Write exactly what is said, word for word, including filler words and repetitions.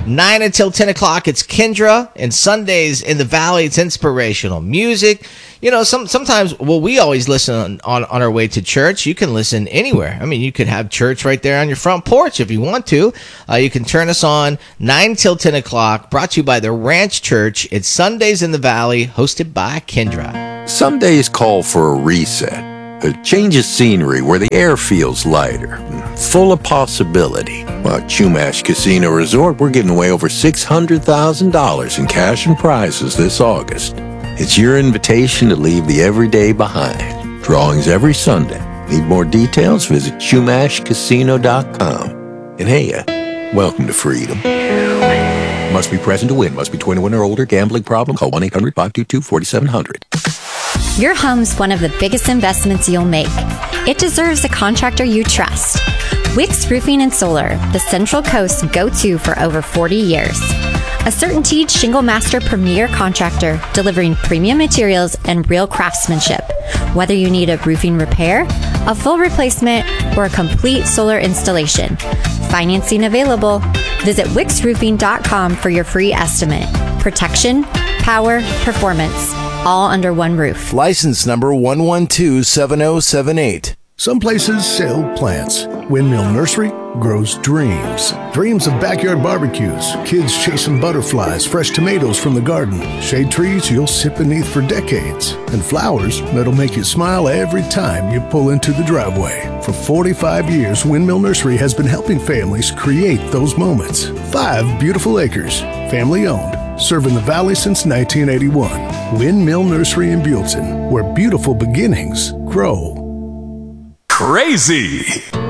nine until ten o'clock, it's Kendra. And Sundays in the Valley, it's inspirational music. You know, some sometimes, well, we always listen on, on, on our way to church. You can listen anywhere. I mean, you could have church right there on your front porch if you want to. Uh, you can turn us on nine till ten o'clock, brought to you by the Ranch Church. It's Sundays in the Valley, hosted by Kendra. Some days call for a reset, a change of scenery where the air feels lighter, full of possibility. Well, at Chumash Casino Resort, we're giving away over six hundred thousand dollars in cash and prizes this August. It's your invitation to leave the everyday behind. Drawings every Sunday. Need more details? Visit chumash casino dot com. And hey, uh, welcome to freedom. Must be present to win. Must be twenty-one or older. Gambling problem? Call one eight hundred five two two four seven zero zero. Your home's one of the biggest investments you'll make. It deserves a contractor you trust. Wicks Roofing and Solar, the Central Coast's go-to for over forty years. A CertainTeed Shingle Master premier contractor delivering premium materials and real craftsmanship. Whether you need a roofing repair, a full replacement, or a complete solar installation. Financing available. Visit wicks roofing dot com for your free estimate. Protection, power, performance, all under one roof. License number one one two seven zero seven eight. Some places sell plants. Windmill Nursery grows dreams. Dreams of backyard barbecues, kids chasing butterflies, fresh tomatoes from the garden, shade trees you'll sit beneath for decades, and flowers that'll make you smile every time you pull into the driveway. For forty-five years, Windmill Nursery has been helping families create those moments. Five beautiful acres, family-owned, serving the Valley since nineteen eighty-one. Windmill Nursery in Buellton, where beautiful beginnings grow. Crazy!